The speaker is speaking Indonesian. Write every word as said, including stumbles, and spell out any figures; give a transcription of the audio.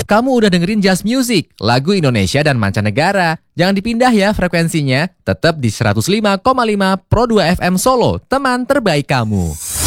kamu udah dengerin Just Music, lagu Indonesia dan mancanegara. Jangan dipindah ya frekuensinya, tetap di seratus lima koma lima Pro dua F M Solo, teman terbaik kamu.